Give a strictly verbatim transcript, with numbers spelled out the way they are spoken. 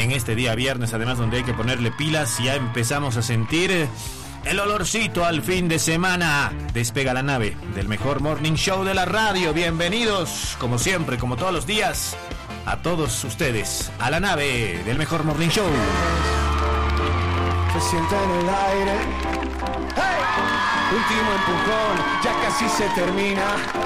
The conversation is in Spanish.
en este día viernes, además donde hay que ponerle pilas. Ya empezamos a sentir el olorcito al fin de semana. Despega la nave del mejor morning show de la radio. Bienvenidos, como siempre, como todos los días, a todos ustedes, a la nave del mejor morning show. Se siente en el aire. ¡Hey! Último empujón, ya casi se termina.